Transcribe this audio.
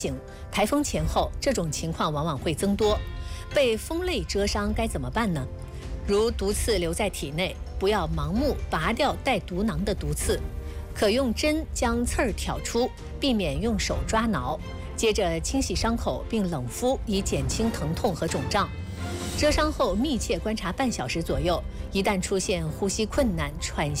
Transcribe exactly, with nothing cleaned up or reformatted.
台风前后，这种情况往往会增多。被蜂类蛰伤该怎么办呢？如毒刺留在体内，不要盲目拔掉带毒囊的毒刺，可用针将刺儿挑出，避免用手抓挠。接着清洗伤口并冷敷，以减轻疼痛和肿胀。蛰伤后密切观察半小时左右，一旦出现呼吸困难、喘息。